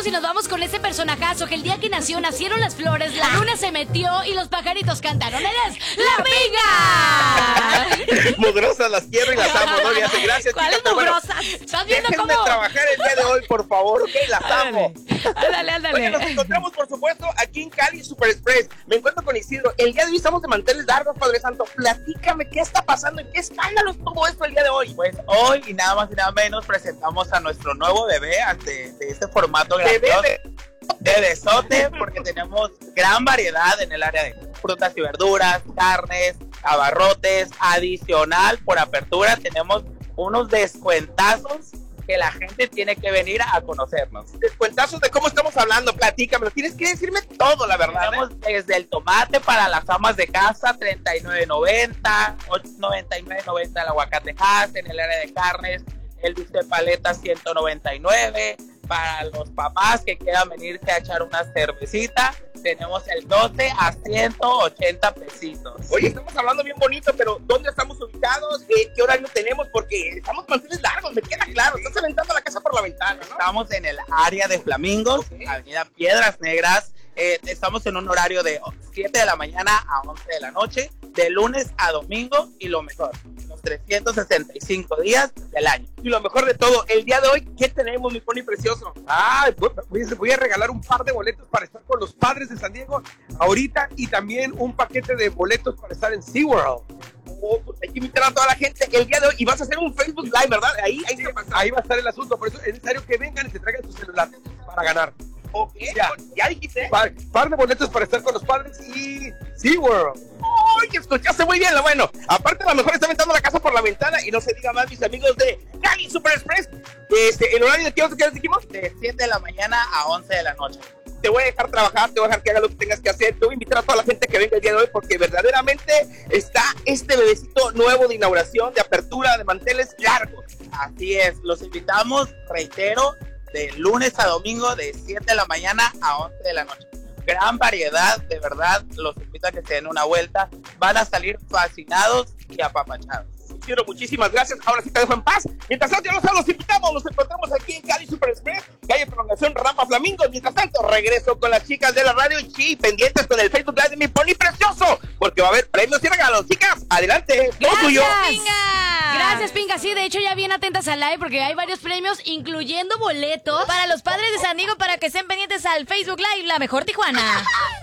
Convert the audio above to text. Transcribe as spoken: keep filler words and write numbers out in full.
y nos vamos con ese personajazo que el día que nació nacieron las flores, la luna se metió y los pajaritos cantaron. ¡Eres la amiga! Mugrosas, las quiero y las amo, ¿no? Ya sé, gracias, ¿Cuáles chicas, pero mugrosas? bueno, ¿Estás viendo déjenme cómo? trabajar el día de hoy, por favor, ¿ok? Las amo. Ándale, ándale. Oye, nos encontramos, por supuesto, aquí en Cali Super Express. Me encuentro con Isidro. El día de hoy estamos de manteles largos, Padre Santo. Platícame qué está pasando y qué escándalos todo esto el día de hoy. Pues hoy, y nada más y nada menos, presentamos a nuestro nuevo bebé ante de este formato Bebé grandioso de- de besote, porque tenemos gran variedad en el área de frutas y verduras, carnes, abarrotes. Adicional, por apertura, tenemos unos descuentazos que la gente tiene que venir a conocernos. Descuentazos de cómo estamos hablando, platícame. Tienes que decirme todo, la verdad. ¿eh? Tenemos desde el tomate para las amas de casa, treinta y nueve noventa, noventa y nueve noventa el aguacate Hass. En el área de carnes, el bistec paleta ciento noventa y nueve. Para los papás que quieran venirse a echar una cervecita, tenemos el doce a ciento ochenta pesitos. Oye, estamos hablando bien bonito, pero ¿dónde estamos ubicados? Eh, ¿Qué horario tenemos? Porque estamos de manteles largos, me queda claro. Estás aventando la casa por la ventana, ¿no? Estamos en el área de Flamingos, Ok. Avenida Piedras Negras. Eh, estamos en un horario de siete de la mañana a once de la noche, de lunes a domingo, y lo mejor, los trescientos sesenta y cinco días del año. Y lo mejor de todo, el día de hoy, ¿qué tenemos, mi pony precioso? Ah, voy, voy a regalar un par de boletos para estar con los Padres de San Diego ahorita y también un paquete de boletos para estar en SeaWorld. Oh, pues hay que invitar a toda la gente el día de hoy y vas a hacer un Facebook Live, ¿verdad? Ahí, ahí Sí, se pasa. ahí va a estar el asunto, por eso es necesario que vengan y se traigan su celular para ganar. Ok, Ya. ya dijiste. Par, par de boletos para estar con los Padres y SeaWorld. ¡Ay, que escuchaste muy bien! Lo bueno, aparte a lo mejor está aventando la casa por la ventana y no se diga más, mis amigos de Cali Super Express. Este, ¿el horario de qué hora que dijimos? De siete de la mañana a once de la noche. Te voy a dejar trabajar, te voy a dejar que haga lo que tengas que hacer. Te voy a invitar a toda la gente que venga el día de hoy porque verdaderamente está este bebecito nuevo de inauguración, de apertura, de manteles largos. Así es, los invitamos, reitero, de lunes a domingo de siete de la mañana a once de la noche. Gran variedad, de verdad, los invito a que se den una vuelta. Van a salir fascinados y apapachados. Quiero muchísimas gracias. Ahora sí te dejo en paz. Mientras tanto, ya los, los invitamos. Nos encontramos aquí en Cali Super Express, calle Prolongación Rampa Flamingos. Mientras tanto, regreso con las chicas de la radio y sí, pendientes con el Facebook Live de mi pony precioso, porque va a haber premios y regalos. Chicas, adelante. Todo tuyo. Pinga! Gracias, Pinga. Sí, de hecho, ya bien atentas al live porque hay varios premios, incluyendo boletos para los Padres de San Diego para que estén pendientes al Facebook Live, La Mejor Tijuana.